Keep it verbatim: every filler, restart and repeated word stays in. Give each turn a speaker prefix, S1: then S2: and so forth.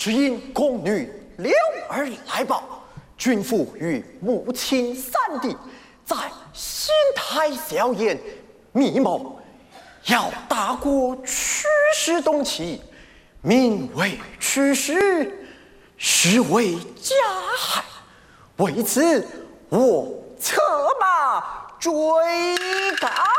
S1: 只因宫女刘儿来报，君父与母亲三弟在新台小宴，密谋要大国驱使东齐，名为驱使，实为加害。为此，我策马追赶。